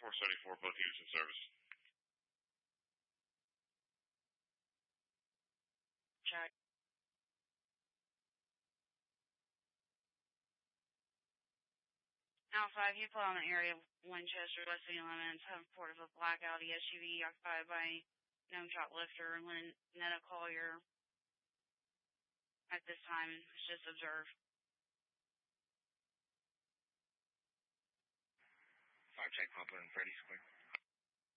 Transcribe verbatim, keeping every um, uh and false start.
four seventy-four, both units in service. Check. Alpha, you put on the area of Winchester, West City limits, have reported of a black Audi S U V occupied by young shoplifter Lynetta Collier. At this time, it's just observed. Five check, Papa and Freddy Square.